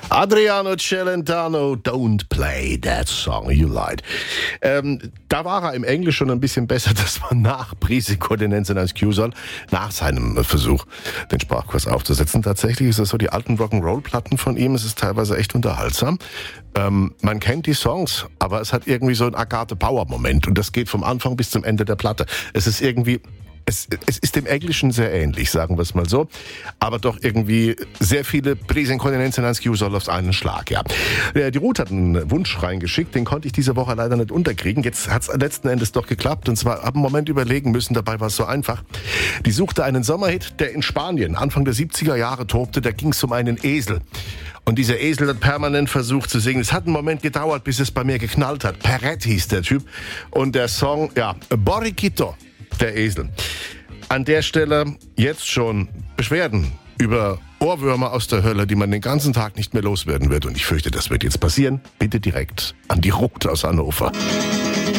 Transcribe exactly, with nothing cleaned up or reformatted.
Adriano Celentano, Don't Play That Song You Lied. Ähm, da war er im Englisch schon ein bisschen besser, das war nach Prisikordinenz in eins Q soll, nach seinem Versuch, den Sprachkurs aufzusetzen. Tatsächlich ist es so, die alten Rock'n'Roll-Platten von ihm, es ist teilweise echt unterhaltsam. Ähm, man kennt die Songs, aber es hat irgendwie so einen Agathe-Bauer-Moment und das geht vom Anfang bis zum Ende der Platte. Es ist irgendwie... Es, es ist dem Englischen sehr ähnlich, sagen wir es mal so, aber doch irgendwie sehr viele Prisinkontinenz in eins Q soll auf einen Schlag, ja. Die Ruth hat einen Wunsch reingeschickt, den konnte ich diese Woche leider nicht unterkriegen. Jetzt hat es letzten Endes doch geklappt und zwar habe einen Moment überlegen müssen, dabei war es so einfach. Die suchte einen Sommerhit, der in Spanien Anfang der siebziger Jahre tobte, da ging es um einen Esel. Und dieser Esel hat permanent versucht zu singen. Es hat einen Moment gedauert, bis es bei mir geknallt hat. Perret hieß der Typ und der Song, ja, Borriquito. Der Esel. An der Stelle jetzt schon Beschwerden über Ohrwürmer aus der Hölle, die man den ganzen Tag nicht mehr loswerden wird. Und ich fürchte, das wird jetzt passieren. Bitte direkt an die Ruth aus Hannover.